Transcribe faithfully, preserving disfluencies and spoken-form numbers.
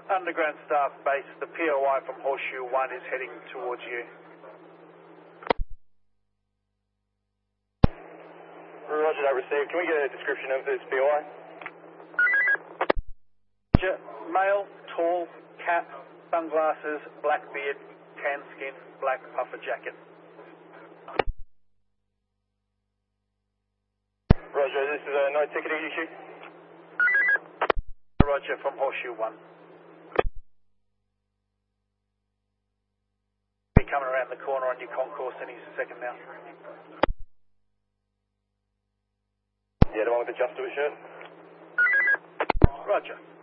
Underground staff base, the P O I from Horseshoe one is heading towards you. Roger that, received. Can we get a description of this P O I? Roger, male, tall, cap, sunglasses, black beard, tan skin, black puffer jacket. Roger, this is a no ticketing issue. Roger from Horseshoe one. Be coming around the corner on your concourse any second now. Yeah, the one with the Just Do It shirt? Roger.